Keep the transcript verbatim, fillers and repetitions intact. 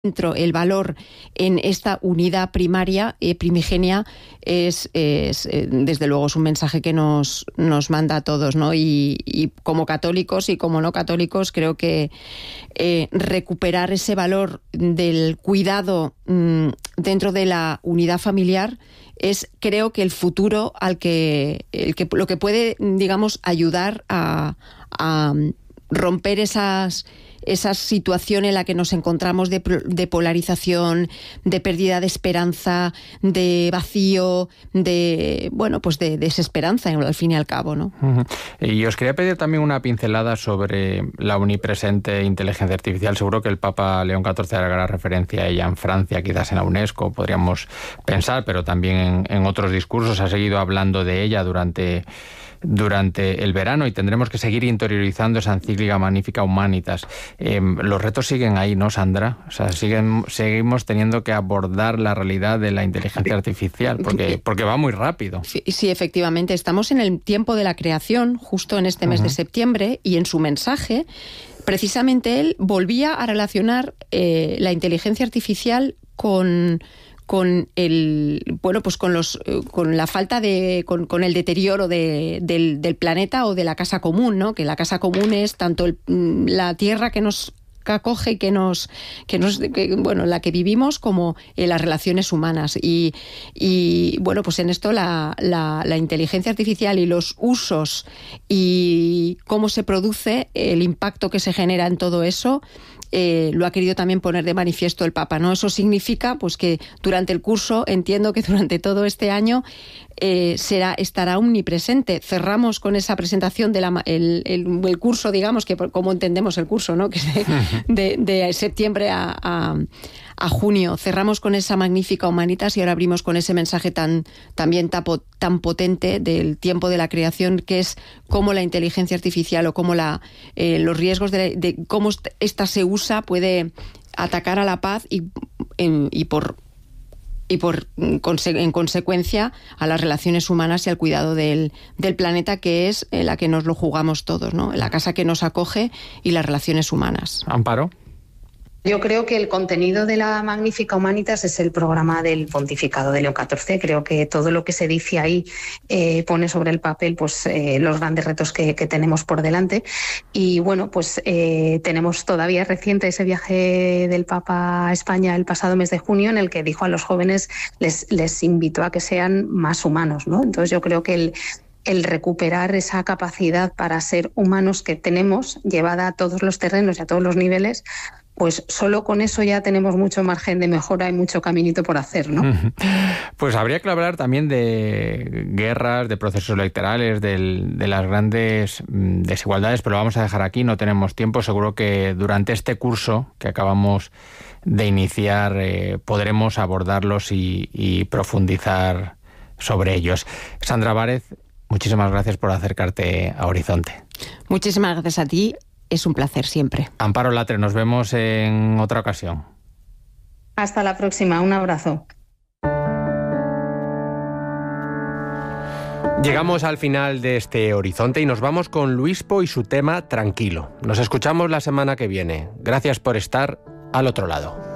Dentro el valor en esta unidad primaria, eh, primigenia, es, es eh, desde luego es un mensaje que nos, nos manda a todos, ¿no? Y, y como católicos y como no católicos, creo que eh, recuperar ese valor del cuidado mmm, dentro de la unidad familiar es, creo que el futuro al que, el que lo que puede, digamos, ayudar a, a romper esas esa situación en la que nos encontramos de, de polarización, de pérdida de esperanza, de vacío, de, bueno, pues de desesperanza, al fin y al cabo, ¿no? Uh-huh. Y os quería pedir también una pincelada sobre la omnipresente inteligencia artificial. Seguro que el Papa León catorce hará referencia a ella en Francia, quizás en la UNESCO, podríamos pensar, pero también en, en otros discursos ha seguido hablando de ella durante... durante el verano, y tendremos que seguir interiorizando esa encíclica Magnificat Humanitas. Eh, los retos siguen ahí, ¿no, Sandra? O sea, siguen, seguimos teniendo que abordar la realidad de la inteligencia artificial, porque, porque va muy rápido. Sí, efectivamente. Estamos en el tiempo de la creación, justo en este mes uh-huh. de septiembre, y en su mensaje, precisamente él volvía a relacionar eh, la inteligencia artificial con... con el bueno pues con los con la falta de con, con el deterioro de, del, del planeta o de la casa común, ¿no? Que la casa común es tanto el, la tierra que nos que acoge, que nos, que nos que, bueno, la que vivimos, como en las relaciones humanas. Y, y bueno, pues en esto la, la, la inteligencia artificial y los usos y cómo se produce, el impacto que se genera en todo eso, Eh, lo ha querido también poner de manifiesto el Papa, ¿no? Eso significa pues que durante el curso, entiendo que durante todo este año eh, será, estará omnipresente. Cerramos con esa presentación del el, el, el curso, digamos, que como entendemos el curso, ¿no? Que es de, de, de septiembre a, a, a junio. Cerramos con esa Magnificat Humanitas y ahora abrimos con ese mensaje tan también tapo, tan potente del tiempo de la creación, que es cómo la inteligencia artificial o cómo la, eh, los riesgos de, de cómo esta se usa puede atacar a la paz y, en, y por y por en consecuencia a las relaciones humanas y al cuidado del, del planeta, que es la que nos lo jugamos todos, ¿no? La casa que nos acoge y las relaciones humanas. Amparo. Yo creo que el contenido de la Magnificat Humanitas es el programa del pontificado de León catorce. Creo que todo lo que se dice ahí eh, pone sobre el papel pues eh, los grandes retos que, que tenemos por delante. Y bueno, pues eh, tenemos todavía reciente ese viaje del Papa a España el pasado mes de junio, en el que dijo a los jóvenes, les, les invitó a que sean más humanos, ¿no? Entonces yo creo que el el recuperar esa capacidad para ser humanos que tenemos, llevada a todos los terrenos y a todos los niveles, pues solo con eso ya tenemos mucho margen de mejora y mucho caminito por hacer, ¿no? Pues habría que hablar también de guerras, de procesos electorales, de, de las grandes desigualdades, pero lo vamos a dejar aquí, no tenemos tiempo. Seguro que durante este curso que acabamos de iniciar eh, podremos abordarlos y, y profundizar sobre ellos. Sandra Bárez, muchísimas gracias por acercarte a Horizonte. Muchísimas gracias a ti. Es un placer siempre. Amparo Latre, nos vemos en otra ocasión. Hasta la próxima, un abrazo. Llegamos al final de este Horizonte y nos vamos con Luispo y su tema Tranquilo. Nos escuchamos la semana que viene. Gracias por estar al otro lado.